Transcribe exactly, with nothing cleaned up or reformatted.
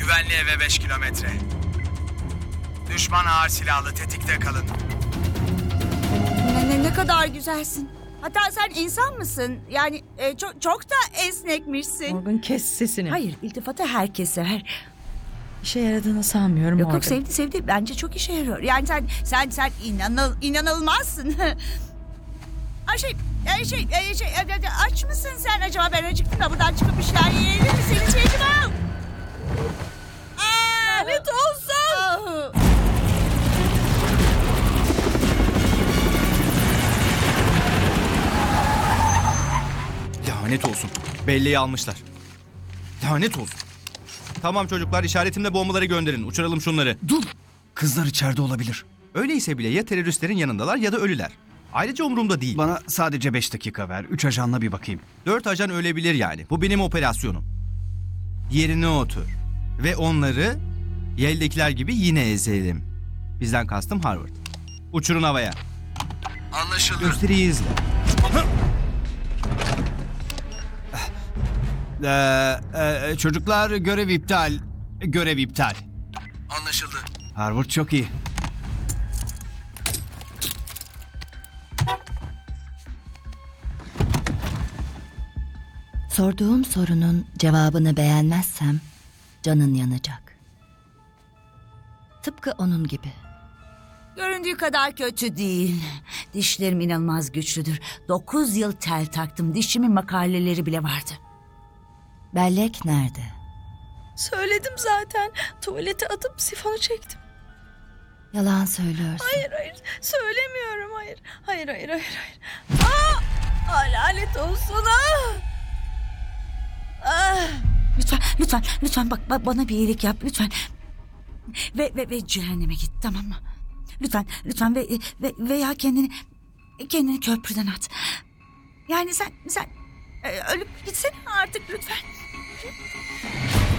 Güvenli eve beş kilometre. Düşman ağır silahlı, tetikte kalın. Ne, ne, ne kadar güzelsin. Hatta sen insan mısın? Yani e, çok çok da esnekmişsin. Morgan, kes sesini. Hayır, iltifatı herkes sever. İşe yaradığını sanmıyorum Yok Morgan. yok, sevdi sevdi. Bence çok işe yarıyor. Yani sen sen sen inanıl inanılmazsın. Ay şey, e, şey, e, şey, e, e, aç mısın sen acaba? Ben acıktım da buradan çıkıp bir şeyler yiyelim mi? Seni sevdim ha. Lanet olsun. Lanet olsun. Belleği almışlar. Lanet olsun. Tamam çocuklar, işaretimle bombaları gönderin. Uçuralım şunları. Dur! Kızlar içeride olabilir. Öyleyse bile ya teröristlerin yanındalar ya da ölüler. Ayrıca umurumda değil. Bana sadece beş dakika ver. Üç ajanla bir bakayım. Dört ajan ölebilir yani. Bu benim operasyonum. Yerine otur. Ve onları yeldekiler gibi yine ezelim. Bizden kastım Harvard. Uçurun havaya. Anlaşıldı. Gösteriyi izle. Ee, e, çocuklar görev iptal. Görev iptal. Anlaşıldı. Harvard çok iyi. Sorduğum sorunun cevabını beğenmezsem canın yanacak. Tıpkı onun gibi. Göründüğü kadar kötü değil. Dişlerim inanılmaz güçlüdür. Dokuz yıl tel taktım. Dişimin makaleleri bile vardı. Bellek nerede? Söyledim zaten. Tuvalete atıp sifonu çektim. Yalan söylüyorsun. Hayır hayır. Söylemiyorum hayır. Hayır hayır hayır hayır. Aa! Aa, lanet olsun. Aa! Ah! Lütfen, lütfen, lütfen bak, bak bana bir iyilik yap lütfen. Ve ve ve cehenneme git, tamam mı? Lütfen, lütfen ve ve veya kendini kendini köprüden at. Yani sen sen e, ölüp gitsene artık lütfen.